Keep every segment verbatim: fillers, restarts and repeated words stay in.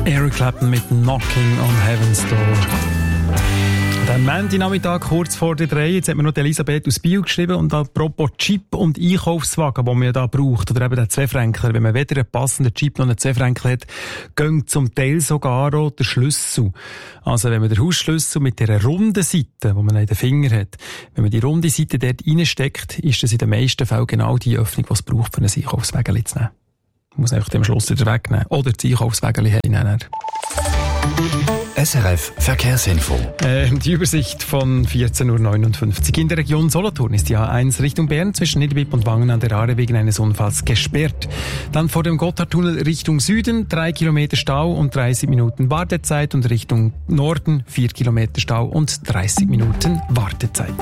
Eric Clapton mit Knocking on Heaven's Door. Der Montag-Nachmittag kurz vor der drei. Jetzt hat mir noch Elisabeth aus Biel geschrieben. Und apropos Chip und Einkaufswagen, die man da braucht, oder eben den zwei-Fränkler. Wenn man weder einen passenden Chip noch einen zwei-Fränkler hat, gehen zum Teil sogar auch der Schlüssel. Also wenn man den Hausschlüssel mit dieser runden Seite, die man in den Finger hat, wenn man die runde Seite dort reinsteckt, ist das in den meisten Fällen genau die Öffnung, die es braucht, für einen Einkaufswagen zu nehmen. Man muss einfach den Schluss wieder wegnehmen. Oder das Einkaufswagen heimnehmen. S R F Verkehrsinfo. Äh, die Übersicht von vierzehn Uhr neunundfünfzig. In der Region Solothurn ist die A eins Richtung Bern zwischen Niederbipp und Wangen an der Aare wegen eines Unfalls gesperrt. Dann vor dem Gotthardtunnel Richtung Süden drei Kilometer Stau und dreißig Minuten Wartezeit und Richtung Norden vier Kilometer Stau und dreißig Minuten Wartezeit.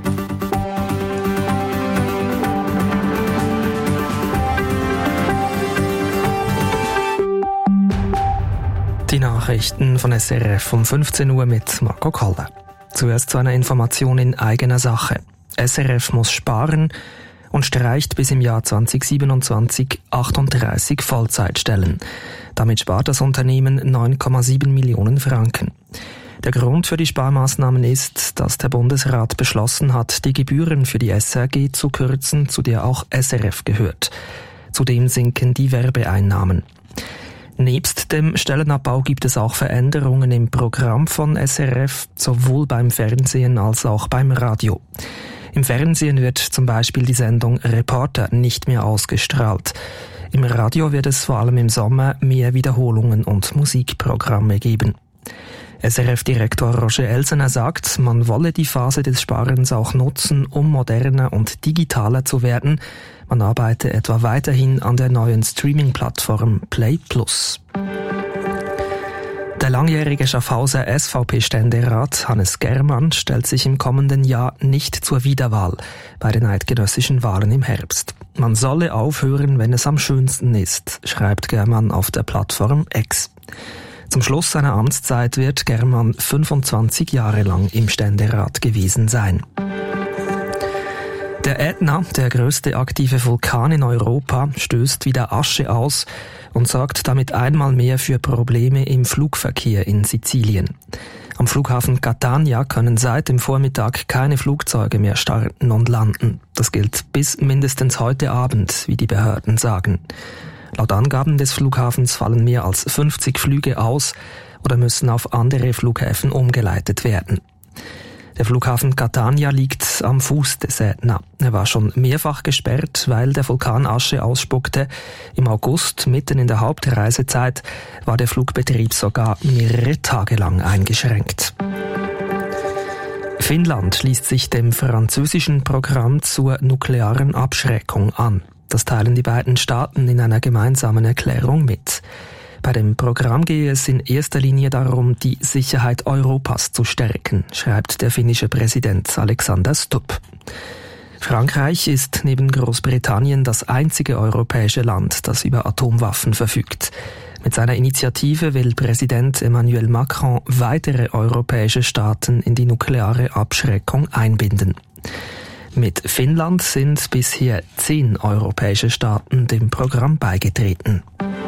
Die Nachrichten von S R F um fünfzehn Uhr mit Marco Kalle. Zuerst zu einer Information in eigener Sache. S R F muss sparen und streicht bis im Jahr zwanzig siebenundzwanzig achtunddreißig Vollzeitstellen. Damit spart das Unternehmen neun Komma sieben Millionen Franken. Der Grund für die Sparmaßnahmen ist, dass der Bundesrat beschlossen hat, die Gebühren für die S R G zu kürzen, zu der auch S R F gehört. Zudem sinken die Werbeeinnahmen. Nebst dem Stellenabbau gibt es auch Veränderungen im Programm von S R F, sowohl beim Fernsehen als auch beim Radio. Im Fernsehen wird zum Beispiel die Sendung Reporter nicht mehr ausgestrahlt. Im Radio wird es vor allem im Sommer mehr Wiederholungen und Musikprogramme geben. S R F-Direktor Roger Elsener sagt, man wolle die Phase des Sparens auch nutzen, um moderner und digitaler zu werden. Man arbeite etwa weiterhin an der neuen Streaming-Plattform Play Plus. Der langjährige Schaffhauser S V P-Ständerat Hannes Germann stellt sich im kommenden Jahr nicht zur Wiederwahl bei den eidgenössischen Wahlen im Herbst. Man solle aufhören, wenn es am schönsten ist, schreibt Germann auf der Plattform X. Zum Schluss seiner Amtszeit wird Germann fünfundzwanzig Jahre lang im Ständerat gewesen sein. Der Ätna, der größte aktive Vulkan in Europa, stößt wieder Asche aus und sorgt damit einmal mehr für Probleme im Flugverkehr in Sizilien. Am Flughafen Catania können seit dem Vormittag keine Flugzeuge mehr starten und landen. Das gilt bis mindestens heute Abend, wie die Behörden sagen. Laut Angaben des Flughafens fallen mehr als fünfzig Flüge aus oder müssen auf andere Flughäfen umgeleitet werden. Der Flughafen Catania liegt am Fuß des Ätna. Er war schon mehrfach gesperrt, weil der Vulkan Asche ausspuckte. Im August, mitten in der Hauptreisezeit, war der Flugbetrieb sogar mehrere Tage lang eingeschränkt. Finnland schließt sich dem französischen Programm zur nuklearen Abschreckung an. Das teilen die beiden Staaten in einer gemeinsamen Erklärung mit. Bei dem Programm gehe es in erster Linie darum, die Sicherheit Europas zu stärken, schreibt der finnische Präsident Alexander Stubb. Frankreich ist neben Großbritannien das einzige europäische Land, das über Atomwaffen verfügt. Mit seiner Initiative will Präsident Emmanuel Macron weitere europäische Staaten in die nukleare Abschreckung einbinden. Mit Finnland sind bisher zehn europäische Staaten dem Programm beigetreten.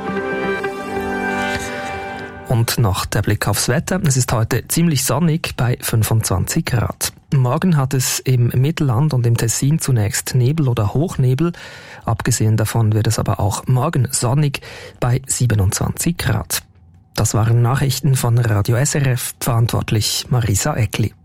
Und noch der Blick aufs Wetter. Es ist heute ziemlich sonnig bei fünfundzwanzig Grad. Morgen hat es im Mittelland und im Tessin zunächst Nebel oder Hochnebel. Abgesehen davon wird es aber auch morgen sonnig bei siebenundzwanzig Grad. Das waren Nachrichten von Radio S R F, verantwortlich Marisa Eckli.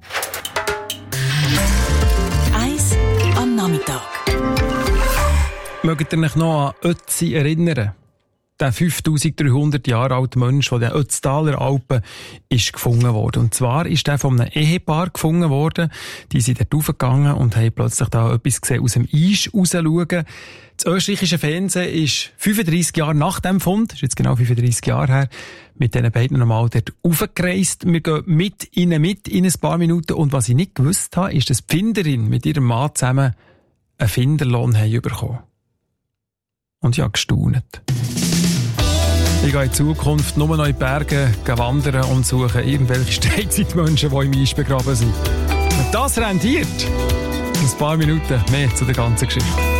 Am Nachmittag. Mögt ihr euch noch an Ötzi erinnern? Der fünftausenddreihundert Jahre alte Mensch, der in den Ötztaler Alpen ist gefunden worden. Und zwar ist der von einem Ehepaar gefunden worden. Die sind dort raufgegangen und haben plötzlich da etwas gesehen aus dem Eis rausschauen. Das österreichische Fernsehen ist fünfunddreissig Jahre nach dem Fund, das ist jetzt genau fünfunddreissig Jahre her, mit diesen beiden nochmal dort raufgereist. Wir gehen mit ihnen mit in ein paar Minuten. Und was ich nicht gewusst habe, ist, dass die Finderin mit ihrem Mann zusammen einen Finderlohn haben bekommen. Und ich habe gestaunt. Ich gehe in Zukunft nur noch in die Berge wandern und suche irgendwelche Steinzeitmenschen, die im Eis begraben sind. Und das rentiert. In ein paar Minuten mehr zu der ganzen Geschichte.